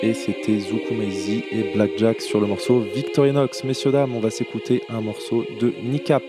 et c'était Zukumezi et Blackjack sur le morceau Victorinox. Messieurs, dames, on va s'écouter un morceau de Nicap,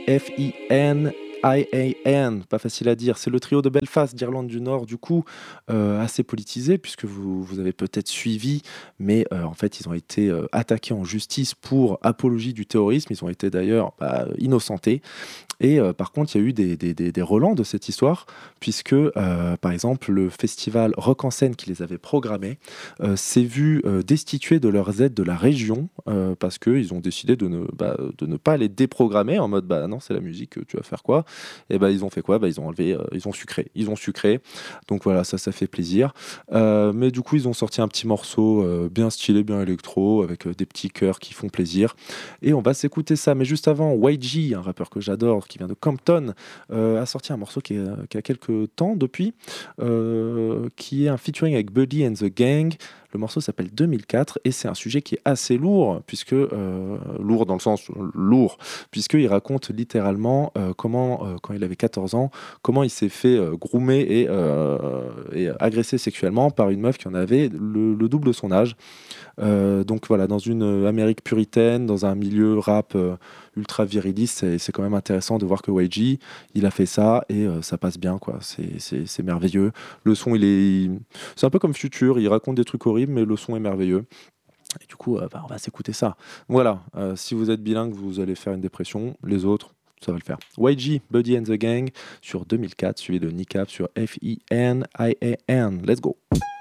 F-I-N-I-A-N, pas facile à dire. C'est le trio de Belfast d'Irlande du Nord, du coup, assez politisé, puisque vous avez peut-être suivi, mais en fait, ils ont été attaqués en justice pour apologie du terrorisme. Ils ont été d'ailleurs innocentés. Et par contre, il y a eu des relents de cette histoire, puisque, par exemple, le festival Rock en scène qui les avait programmés s'est vu destitué de leurs aides de la région, parce qu'ils ont décidé de ne pas les déprogrammer en mode bah non, c'est la musique, tu vas faire quoi? Et bah ils ont fait quoi? Bah ils ont enlevé, ils ont sucré. Ils ont sucré. Donc voilà, ça fait plaisir. Mais du coup, ils ont sorti un petit morceau bien stylé, bien électro, avec des petits chœurs qui font plaisir. Et on va s'écouter ça. Mais juste avant, YG, un rappeur que j'adore, qui vient de Compton, a sorti un morceau qui a quelques temps depuis, qui est un featuring avec Buddy and the Gang. Le morceau s'appelle 2004 et c'est un sujet qui est assez lourd, puisque lourd dans le sens lourd, puisqu'il raconte littéralement comment, quand il avait 14 ans, comment il s'est fait groomer et agresser sexuellement par une meuf qui en avait le double de son âge. Donc voilà, dans une Amérique puritaine, dans un milieu rap ultra viriliste, c'est quand même intéressant de voir que YG, il a fait ça et ça passe bien, quoi. C'est merveilleux. Le son, c'est un peu comme Future, il raconte des trucs horribles, mais le son est merveilleux. Et du coup, on va s'écouter ça. Voilà, si vous êtes bilingue, vous allez faire une dépression. Les autres, ça va le faire. YG, Buddy and the Gang sur 2004, suivi de Nickap sur F-I-N-I-A-N. Let's go.